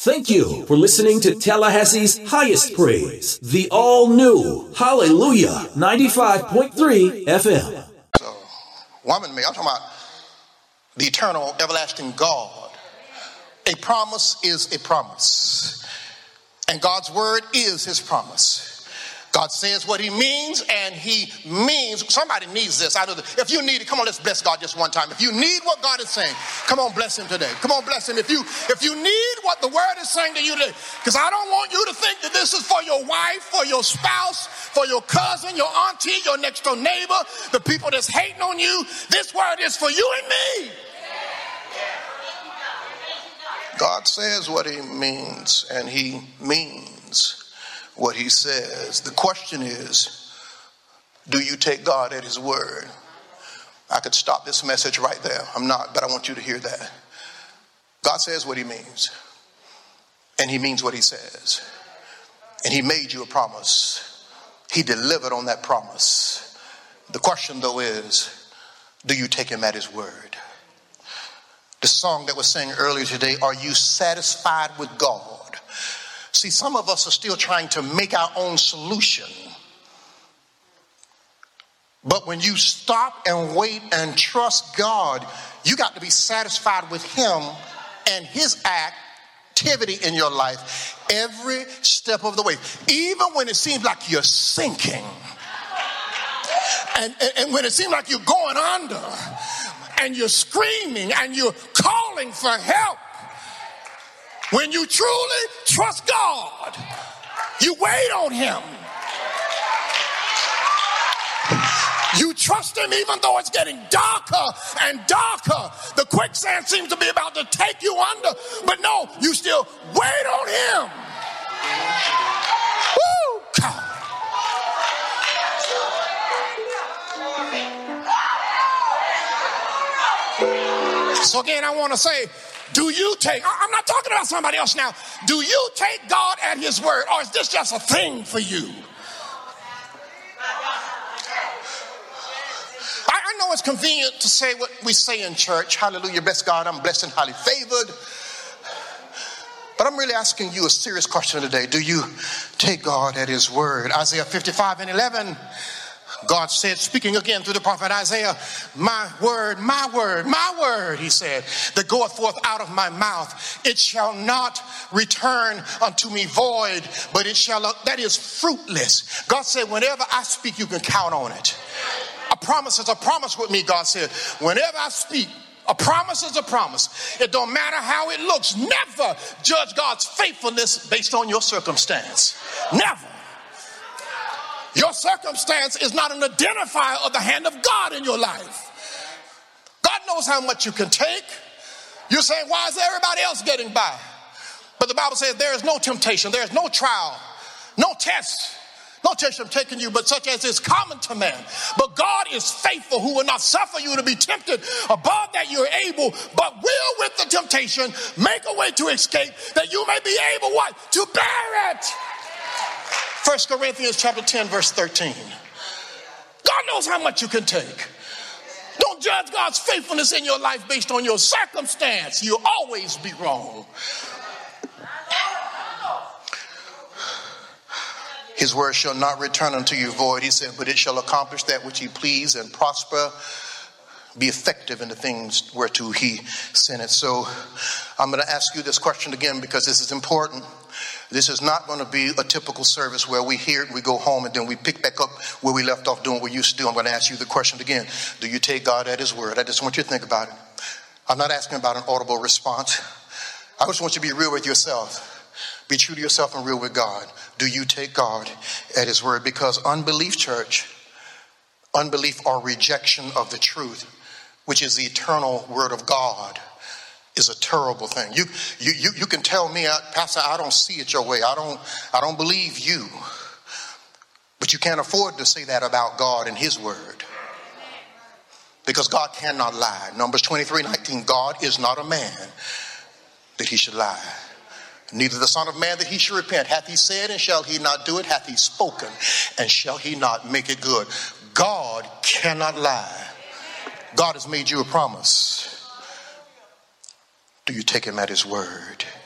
Thank you for listening to Tallahassee's Highest Praise, the all-new Hallelujah 95.3 FM. So, woman, me, I'm talking about the eternal, everlasting God. A promise is a promise. And God's word is his promise. God says what he means, and he means. Somebody needs this. If you need it, come on, let's bless God just one time. If you need what God is saying, come on, bless him today. Come on, bless him. If you need what the word is saying to you today, because I don't want you to think that this is for your wife, for your spouse, for your cousin, your auntie, your next door neighbor, the people that's hating on you. This word is for you and me. God says what he means, and he means what he says. The question is, do you take God at his word? I could stop this message right there. I'm not, but I want you to hear that. God says what he means, and he means what he says. And he made you a promise. He delivered on that promise. The question, though, is, do you take him at his word? The song that was sang earlier today, are you satisfied with God? See, some of us are still trying to make our own solution. But when you stop and wait and trust God, you got to be satisfied with him and his activity in your life every step of the way. Even when it seems like you're sinking. And when it seems like you're going under and you're screaming and you're calling for help. When you truly trust God, you wait on him. You trust him even though it's getting darker and darker. The quicksand seems to be about to take you under, but no, you still wait on him. Woo, God. So again, I want to say, I'm not talking about somebody else now. Do you take God at his word, or is this just a thing for you? I know it's convenient to say what we say in church. Hallelujah, bless God, I'm blessed and highly favored. But I'm really asking you a serious question today. Do you take God at his word? Isaiah 55:11. God said, speaking again through the prophet Isaiah, my word, he said, that goeth forth out of my mouth, it shall not return unto me void, but it shall, that is fruitless. God said, whenever I speak, you can count on it. A promise is a promise with me, God said. Whenever I speak, a promise is a promise. It don't matter how it looks. Never judge God's faithfulness based on your circumstance. Never. Your circumstance is not an identifier of the hand of God in your life. God knows how much you can take. You're saying, why is everybody else getting by? But the Bible says there is no temptation, there is no trial, no test I'm taking you, but such as is common to man. But God is faithful, who will not suffer you to be tempted above that you're able, but will with the temptation make a way to escape, that you may be able what? To bear it. 1 Corinthians chapter 10, verse 13. God knows how much you can take. Don't judge God's faithfulness in your life based on your circumstance. You'll always be wrong. His word shall not return unto you void, he said, but it shall accomplish that which he please and prosper, be effective in the things whereto he sent it. So I'm going to ask you this question again, because this is important. This is not going to be a typical service where we hear it, we go home, and then we pick back up where we left off doing what we used to do. I'm going to ask you the question again. Do you take God at his word? I just want you to think about it. I'm not asking about an audible response. I just want you to be real with yourself. Be true to yourself and real with God. Do you take God at his word? Because unbelief, church, unbelief or rejection of the truth, which is the eternal word of God, is a terrible thing. You can tell me, Pastor, I don't see it your way. I don't believe you. But you can't afford to say that about God and his word. Because God cannot lie. Numbers 23:19, God is not a man that he should lie. Neither the son of man that he should repent. Hath he said, and shall he not do it? Hath he spoken, and shall he not make it good? God cannot lie. God has made you a promise. Do you take him at his word?